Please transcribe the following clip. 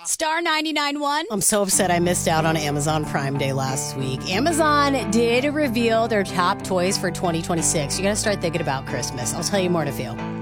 Star 99.1. I'm so upset I missed out on Amazon Prime Day last week. Amazon did reveal their top toys for 2026. You got to start thinking about Christmas. I'll tell you more in a few.